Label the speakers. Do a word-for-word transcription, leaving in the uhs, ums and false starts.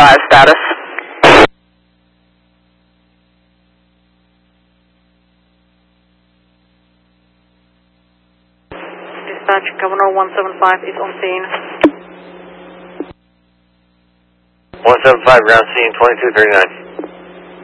Speaker 1: five status.
Speaker 2: Dispatch, Governor one seven five is on scene.
Speaker 3: one seven five, ground scene, twenty-two thirty-nine.